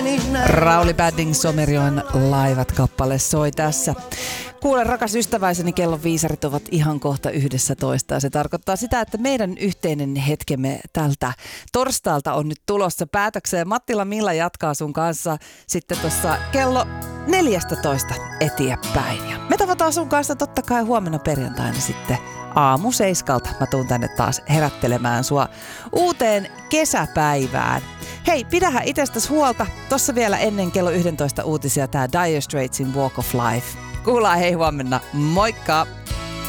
Rauli Badding Sommerjoen laivat kappale soi tässä. Kuule rakas ystäväiseni, kellon viisarit ovat ihan kohta 11 ja se tarkoittaa sitä, että meidän yhteinen hetkemme tältä torstailta on nyt tulossa päätökseen. Mattila Milla jatkaa sun kanssa sitten tuossa kello 14 eteenpäin. Ja me tavataan sun kanssa totta kai huomenna perjantaina sitten aamu 7. Mä tuun tänne taas herättelemään sua uuteen kesäpäivään. Hei, pidähän itsestäsi huolta. Tossa vielä ennen kello 11 uutisia tää Dire Straitsin Walk of Life. Kuullaan hei huomenna. Moikka!